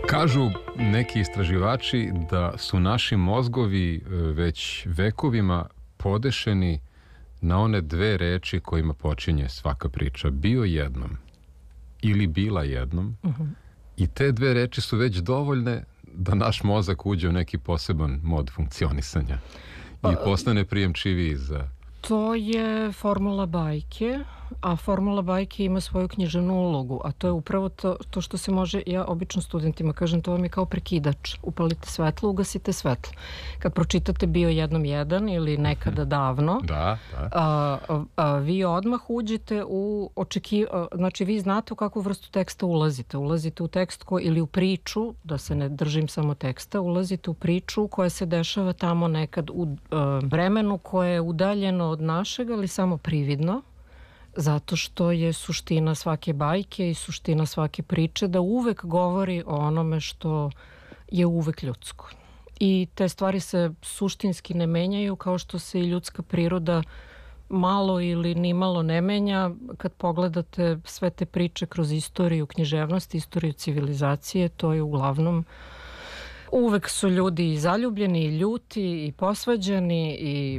Kažu neki istraživači da su naši mozgovi već vekovima podešeni na one dve reči kojima počinje svaka priča. Bio jednom ili bila jednom. I te dve reči su već dovoljne da naš mozak uđe u neki poseban mod funkcionisanja i postane prijemčiviji za... To je formula bajke, a formula bajke ima svoju književnu ulogu, a to je upravo to što se može, ja obično studentima kažem, to vam je kao prekidač. Upalite svetlo, ugasite svetlo. Kad pročitate Bio jednom jedan ili Nekada davno, vi odmah uđete u znači vi znate u kakvu vrstu teksta ulazite. Ulazite u tekst ili u priču, da se ne držim samo teksta, ulazite u priču koja se dešava tamo nekad u vremenu koje je udaljeno od našega, ali samo prividno, zato što je suština svake bajke i suština svake priče da uvek govori o onome što je uvek ljudsko. I te stvari se suštinski ne menjaju, kao što se i ljudska priroda malo ili nimalo ne menja. Kad pogledate sve te priče kroz istoriju književnosti, istoriju civilizacije, to je uglavnom uvek su ljudi i zaljubljeni, i ljuti, i posvađani, i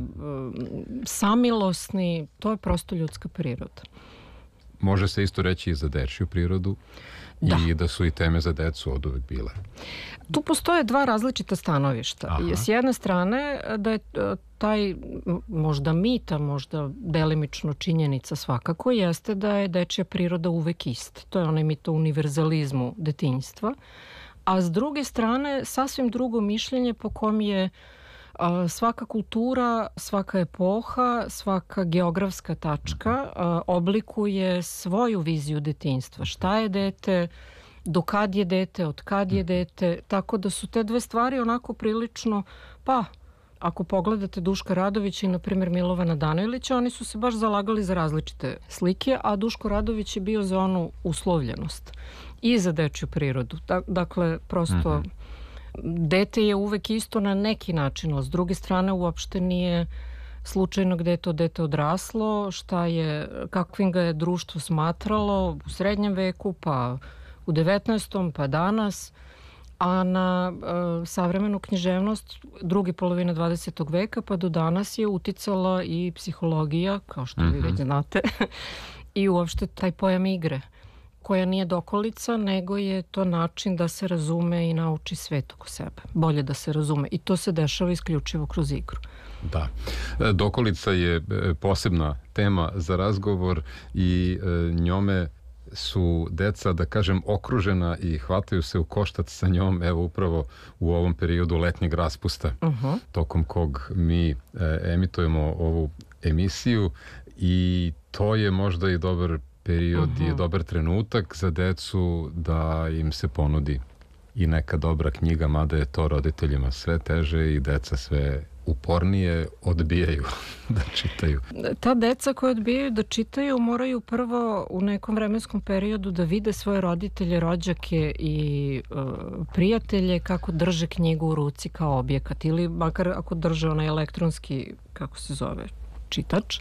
samilosni. To je prosto ljudska priroda. Može se isto reći i za dečju prirodu i da su i teme za decu od uvek bile. Tu postoje dva različita stanovišta. S jedne strane da je taj možda mita, možda delimično činjenica svakako, jeste da je dečja priroda uvek ista. To je onaj mit o univerzalizmu detinjstva. A s druge strane, sasvim drugo mišljenje po kom je svaka kultura, svaka epoha, svaka geografska tačka oblikuje svoju viziju detinjstva. Šta je dete, do kad je dete, od kad je dete, tako da su te dve stvari onako prilično, ako pogledate Duška Radovića i na primjer Milovana Danojlića, oni su se baš zalagali za različite slike, a Duško Radović je bio za onu uslovljenost i za dečju prirodu. Dakle, prosto dete je uvek isto na neki način, ali s druge strane uopšte nije slučajno gde je to dete odraslo, kakvim ga je društvo smatralo u srednjem veku, pa u 19. pa danas, a na savremenu književnost druge polovine 20. veka pa do danas je uticala i psihologija, kao što vi već znate, i uopšte taj pojam igre, koja nije dokolica, nego je to način da se razume i nauči svet oko sebe. Bolje da se razume. I to se dešava isključivo kroz igru. Da. Dokolica je posebna tema za razgovor i njome su deca, da kažem, okružena i hvataju se u koštac sa njom, evo upravo u ovom periodu letnjeg raspusta, tokom kog mi emitujemo ovu emisiju, i to je možda i dobar period i dobar trenutak za decu da im se ponudi i neka dobra knjiga, mada je to roditeljima sve teže i deca sve upornije odbijaju da čitaju. Ta deca koja odbijaju da čitaju moraju prvo u nekom vremenskom periodu da vide svoje roditelje, rođake i prijatelje kako drže knjigu u ruci kao objekat, ili makar ako drže onaj elektronski, kako se zove, čitač.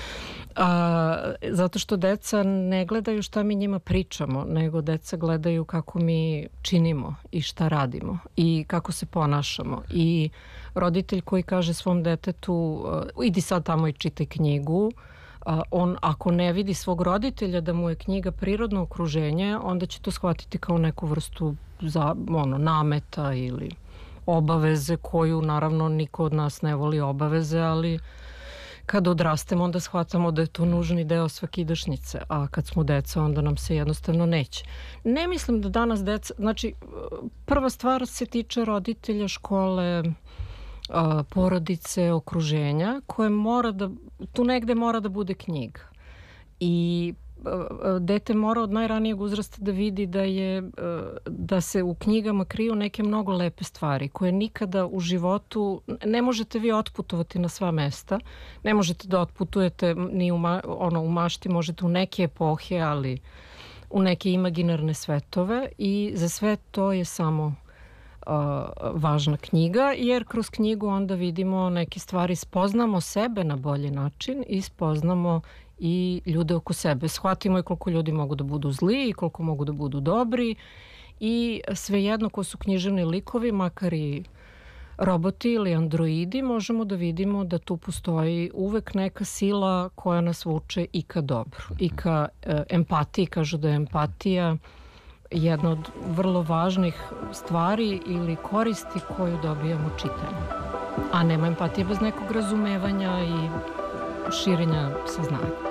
Zato što deca ne gledaju šta mi njima pričamo, nego deca gledaju kako mi činimo i šta radimo i kako se ponašamo. I roditelj koji kaže svom detetu idi sad tamo i čitaj knjigu, on ako ne vidi svog roditelja da mu je knjiga prirodno okruženje, onda će to shvatiti kao neku vrstu nameta ili obaveze, koju naravno niko od nas ne voli obaveze, ali kad odrastemo onda shvatamo da je to nužni deo svakidašnjice, a kad smo deca onda nam se jednostavno neće. Ne mislim da danas deca, znači prva stvar se tiče roditelja, škole, porodice, okruženja, koje tu negde mora da bude knjiga. I dete mora od najranijeg uzrasta da vidi da se u knjigama kriju neke mnogo lepe stvari koje nikada u životu ne možete vi otputovati na sva mesta, ne možete da otputujete ni u mašti, možete u neke epohe, ali u neke imaginarne svetove, i za sve to je samo važna knjiga, jer kroz knjigu onda vidimo neke stvari, spoznamo sebe na bolji način i spoznamo i ljude oko sebe. Shvatimo i koliko ljudi mogu da budu zli i koliko mogu da budu dobri i svejedno ko su književni likovi, makar i roboti ili androidi, možemo da vidimo da tu postoji uvek neka sila koja nas vuče i ka dobru, i ka empatiji. Kažu da je empatija jedna od vrlo važnih stvari ili koristi koju dobijamo čitanjem. A nema empatije bez nekog razumevanja i širenja saznanja.